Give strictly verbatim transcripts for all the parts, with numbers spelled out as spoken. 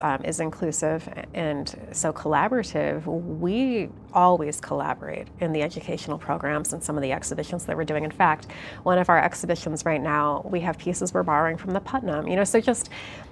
um, is inclusive and so collaborative, we always collaborate in the educational programs and some of the exhibitions that we're doing. In fact, one of our exhibitions right now, we have pieces we're borrowing from the Putnam. You know, so just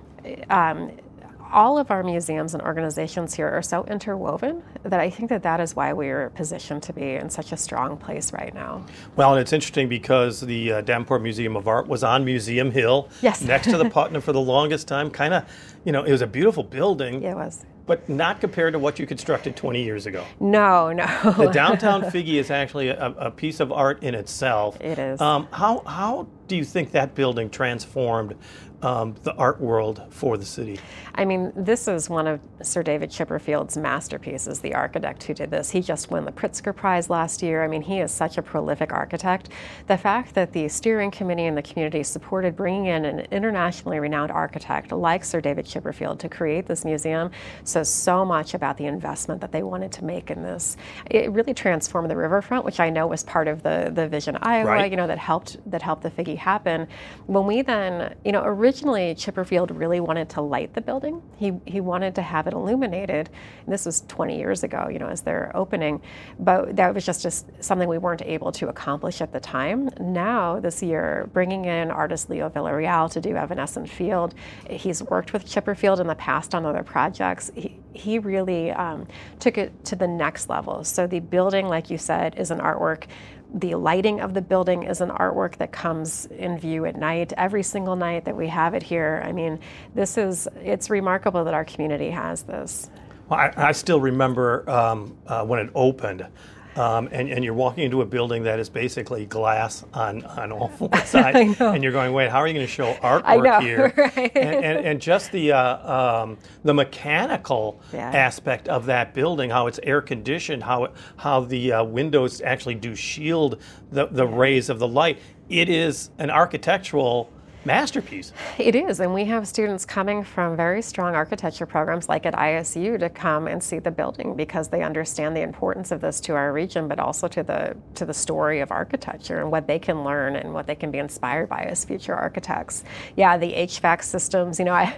um, all of our museums and organizations here are so interwoven that I think that that is why we're positioned to be in such a strong place right now. Well, and it's interesting because the uh, Davenport Museum of Art was on Museum Hill, yes. next to the Putnam for the longest time. Kind of, you know, it was a beautiful building. Yeah, it was. But not compared to what you constructed twenty years ago. No, no. The downtown Figge is actually a, a piece of art in itself. It is. Um, how how do you think that building transformed um, the art world for the city? I mean, this is one of Sir David Chipperfield's masterpieces, the architect who did this. He just won the Pritzker Prize last year. I mean, he is such a prolific architect. The fact that the steering committee and the community supported bringing in an internationally renowned architect like Sir David Chipperfield to create this museum says so much about the investment that they wanted to make in this. It really transformed the riverfront, which I know was part of the, the Vision Iowa, right. you know, that helped that helped the Figge happen. When we then, you know, originally Chipperfield really wanted to light the building. He he wanted to have it illuminated. And this was twenty years ago, you know, as their opening. But that was just, just something we weren't able to accomplish at the time. Now, this year, bringing in artist Leo Villarreal to do Evanescent Field. He's worked with Chipperfield in the past on other projects. He, he really um, took it to the next level. So the building, like you said, is an artwork. The lighting of the building is an artwork that comes in view at night, every single night that we have it here. I mean, this is, it's remarkable that our community has this. Well, I, I still remember um, uh, when it opened, um, and, and you're walking into a building that is basically glass on, on all four sides, and you're going, wait, how are you going to show artwork I know, here? Right? And, and, and just the uh, um, the mechanical yeah. aspect of that building, how it's air conditioned, how it, how the uh, windows actually do shield the, the yeah. rays of the light. It is an architectural masterpiece. It is, and we have students coming from very strong architecture programs like at I S U to come and see the building because they understand the importance of this to our region, but also to the to the story of architecture and what they can learn and what they can be inspired by as future architects. Yeah, the H V A C systems, you know, I,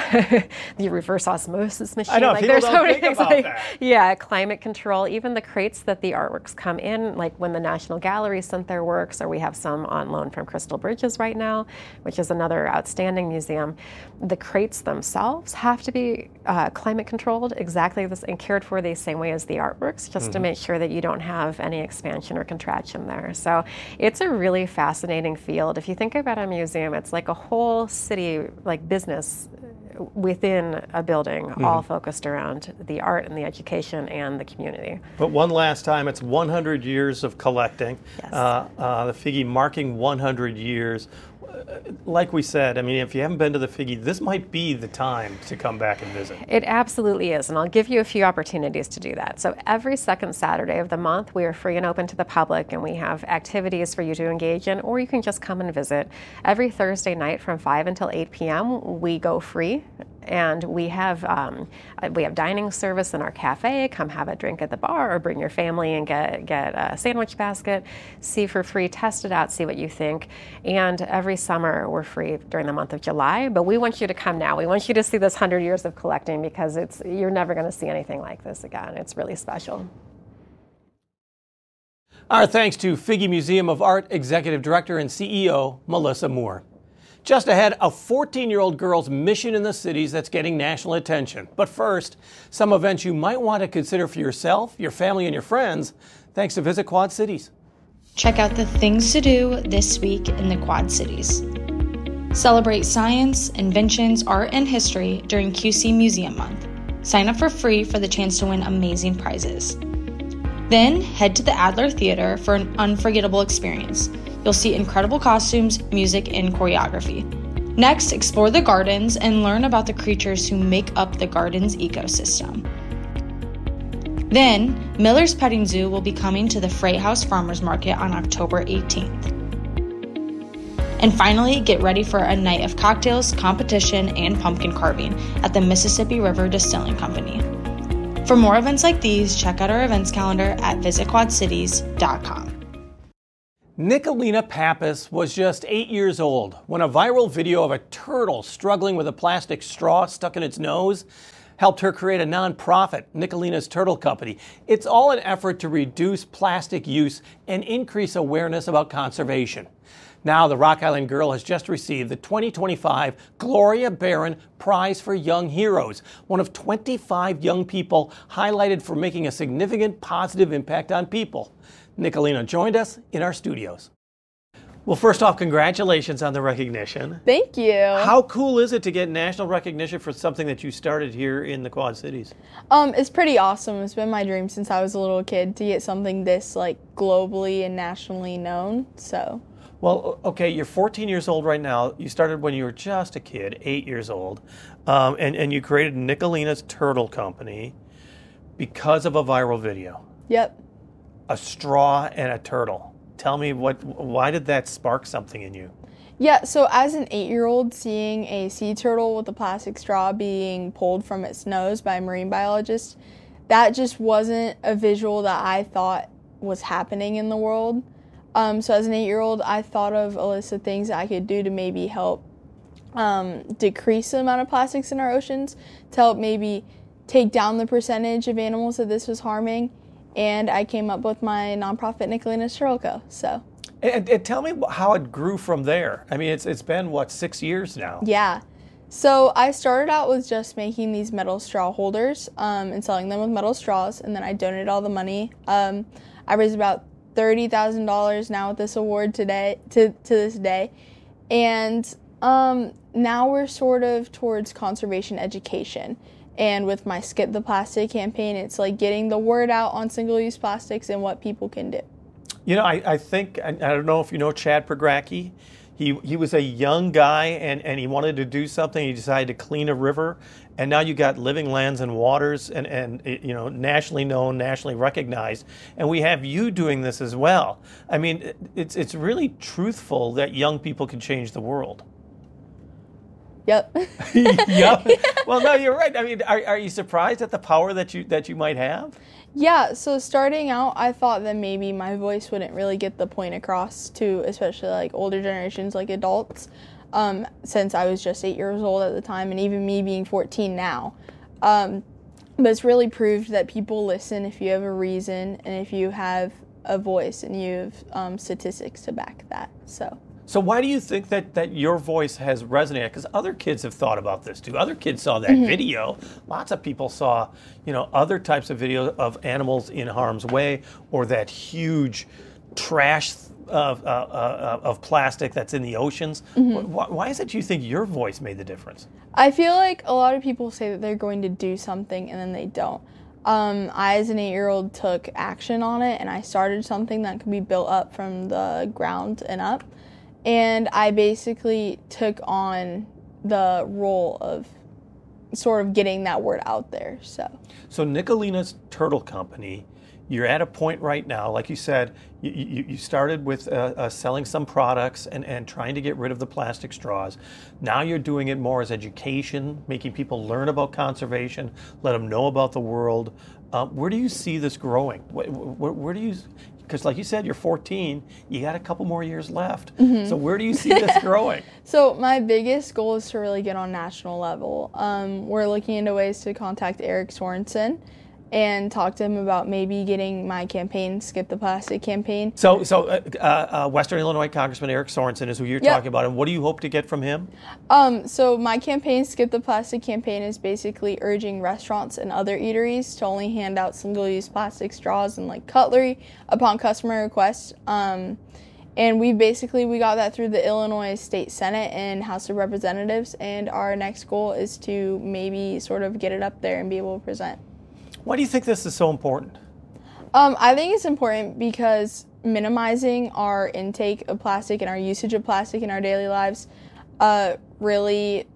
the reverse osmosis machine. I know, like, people there's don't so think many about like, that. Yeah, climate control, even the crates that the artworks come in, like when the National Gallery sent their works, or we have some on loan from Crystal Bridges right now, which is another outstanding museum. The crates themselves have to be uh, climate controlled exactly this and cared for the same way as the artworks, just mm-hmm. to make sure that you don't have any expansion or contraction there. So it's a really fascinating field. If you think about a museum, it's like a whole city, like business within a building, mm-hmm. all focused around the art and the education and the community. But one last time, it's one hundred years of collecting. Yes. Uh, uh, the Figge marking one hundred years. Like we said, I mean, if you haven't been to the Figge, this might be the time to come back and visit. It absolutely is, and I'll give you a few opportunities to do that. So every second Saturday of the month, we are free and open to the public, and we have activities for you to engage in, or you can just come and visit. Every Thursday night from five until eight p.m., we go free. And we have um, we have dining service in our cafe. Come have a drink at the bar, or bring your family and get get a sandwich basket. See for free, test it out, see what you think. And every summer we're free during the month of July. But we want you to come now. We want you to see this hundred years of collecting because it's you're never going to see anything like this again. It's really special. Our thanks to Figge Museum of Art Executive Director and C E O Melissa Moore. Just ahead, a fourteen-year-old girl's mission in the cities that's getting national attention. But first, some events you might want to consider for yourself, your family, and your friends, thanks to Visit Quad Cities. Check out the things to do this week in the Quad Cities. Celebrate science, inventions, art, and history during Q C Museum Month. Sign up for free for the chance to win amazing prizes. Then, head to the Adler Theater for an unforgettable experience. You'll see incredible costumes, music, and choreography. Next, explore the gardens and learn about the creatures who make up the garden's ecosystem. Then, Miller's Petting Zoo will be coming to the Freight House Farmers Market on October eighteenth. And finally, get ready for a night of cocktails, competition, and pumpkin carving at the Mississippi River Distilling Company. For more events like these, check out our events calendar at visit quad cities dot com. Nicolina Pappas was just eight years old when a viral video of a turtle struggling with a plastic straw stuck in its nose helped her create a nonprofit, Nicolina's Turtle Company. It's all an effort to reduce plastic use and increase awareness about conservation. Now, the Rock Island girl has just received the twenty twenty-five Gloria Barron Prize for Young Heroes, one of twenty-five young people highlighted for making a significant positive impact on people. Nicolina joined us in our studios. Well, first off, congratulations on the recognition. Thank you. How cool is it to get national recognition for something that you started here in the Quad Cities? Um, it's pretty awesome. It's been my dream since I was a little kid to get something this like globally and nationally known. So. Well, okay, you're fourteen years old right now. You started when you were just a kid, eight years old, um, and, and you created Nicolina's Turtle Company because of a viral video. Yep. A straw and a turtle. Tell me, what? Why did that spark something in you? Yeah, so as an eight-year-old, seeing a sea turtle with a plastic straw being pulled from its nose by a marine biologist, that just wasn't a visual that I thought was happening in the world. Um, so as an eight-year-old, I thought of a list of things that I could do to maybe help um, decrease the amount of plastics in our oceans, to help maybe take down the percentage of animals that this was harming. And I came up with my nonprofit, Nicolina's Turtle Co. So, and, and tell me how it grew from there. I mean, it's it's been what, six years now? Yeah. So I started out with just making these metal straw holders um, and selling them with metal straws, and then I donated all the money. Um, I raised about thirty thousand dollars now with this award today to to this day, and um, now we're sort of towards conservation education. And with my Skip the Plastic campaign, it's like getting the word out on single-use plastics and what people can do. You know, I, I think, I, I don't know if you know Chad Pergracki. He he was a young guy, and, and he wanted to do something. He decided to clean a river, and now you got Living Lands and Waters, and, and you know, nationally known, nationally recognized. And we have you doing this as well. I mean, it's it's really truthful that young people can change the world. Yep. Yep. Well, no, you're right. I mean, are, are you surprised at the power that you that you might have? Yeah, so starting out, I thought that maybe my voice wouldn't really get the point across to especially like older generations, like adults, um, since I was just eight years old at the time, and even me being fourteen now. Um, but it's really proved that people listen if you have a reason and if you have a voice and you have um, statistics to back that. So. So why do you think that, that your voice has resonated? Because other kids have thought about this too. Other kids saw that mm-hmm. video. Lots of people saw, you know, other types of videos of animals in harm's way, or that huge trash of, uh, uh, of plastic that's in the oceans. Mm-hmm. Why, why is it you think your voice made the difference? I feel like a lot of people say that they're going to do something and then they don't. Um, I, as an eight-year-old, took action on it, and I started something that could be built up from the ground and up. And I basically took on the role of sort of getting that word out there. So, so Nicolina's Turtle Company, you're at a point right now, like you said, you, you, you started with uh, uh, selling some products and, and trying to get rid of the plastic straws. Now you're doing it more as education, making people learn about conservation, let them know about the world. Uh, where do you see this growing? Where, where, where do you... Because like you said, you're fourteen, you got a couple more years left. Mm-hmm. So where do you see this growing? So my biggest goal is to really get on national level. Um, we're looking into ways to contact Eric Sorensen and talk to him about maybe getting my campaign, Skip the Plastic campaign. So so uh, uh, Western Illinois Congressman Eric Sorensen is who you're yep. talking about, and what do you hope to get from him? Um, so my campaign, Skip the Plastic campaign, is basically urging restaurants and other eateries to only hand out single-use plastic straws and like cutlery upon customer request. Um, and we basically, we got that through the Illinois State Senate and House of Representatives, and our next goal is to maybe sort of get it up there and be able to present. Why do you think this is so important? Um, I think it's important because minimizing our intake of plastic and our usage of plastic in our daily lives uh, really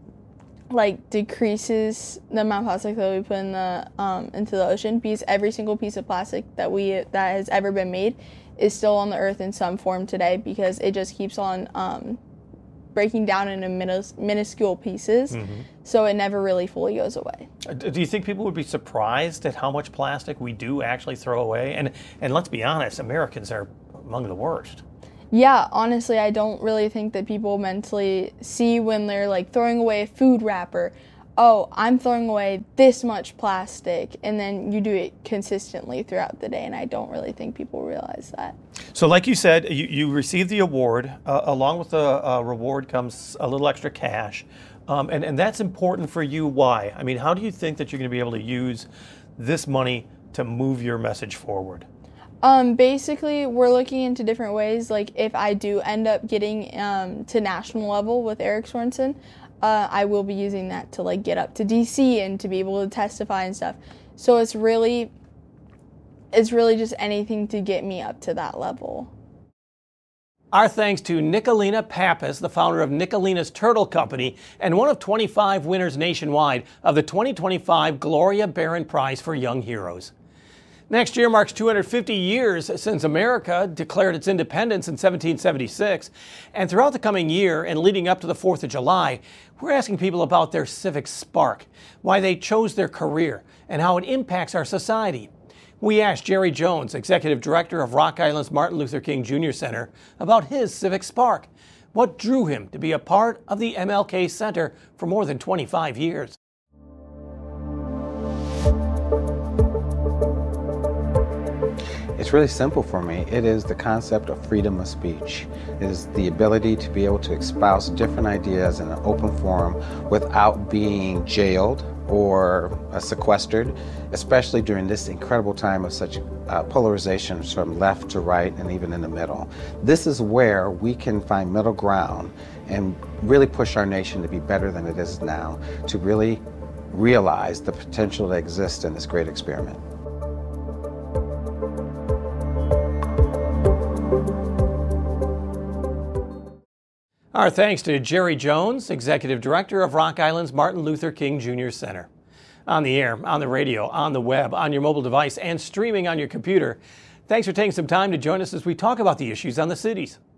like decreases the amount of plastic that we put in the um, into the ocean, because every single piece of plastic that we that has ever been made is still on the earth in some form today, because it just keeps on um, breaking down into minis- minuscule pieces, mm-hmm. so it never really fully goes away. Do you think people would be surprised at how much plastic we do actually throw away? And and let's be honest, Americans are among the worst. Yeah, honestly, I don't really think that people mentally see when they're like throwing away a food wrapper, oh, I'm throwing away this much plastic, and then you do it consistently throughout the day, and I don't really think people realize that. So like you said, you, you received the award. Uh, along with the uh, reward comes a little extra cash, um, and, and that's important for you. Why? I mean, how do you think that you're going to be able to use this money to move your message forward? Um, basically, we're looking into different ways. Like, if I do end up getting um, to national level with Eric Sorensen, uh, I will be using that to like get up to D C and to be able to testify and stuff. So it's really, it's really just anything to get me up to that level. Our thanks to Nicolina Pappas, the founder of Nicolina's Turtle Company and one of twenty-five winners nationwide of the twenty twenty-five Gloria Barron Prize for Young Heroes. Next year marks two hundred fifty years since America declared its independence in seventeen seventy-six. And throughout the coming year and leading up to the fourth of July, we're asking people about their civic spark, why they chose their career, and how it impacts our society. We asked Jerry Jones, Executive Director of Rock Island's Martin Luther King Junior Center, about his civic spark. What drew him to be a part of the M L K Center for more than twenty-five years? It's really simple for me. It is the concept of freedom of speech. It is the ability to be able to espouse different ideas in an open forum without being jailed or uh, sequestered, especially during this incredible time of such uh, polarization from left to right and even in the middle. This is where we can find middle ground and really push our nation to be better than it is now, to really realize the potential that exists in this great experiment. Our thanks to Jerry Jones, Executive Director of Rock Island's Martin Luther King Junior Center. On the air, on the radio, on the web, on your mobile device, and streaming on your computer. Thanks for taking some time to join us as we talk about the issues on the cities.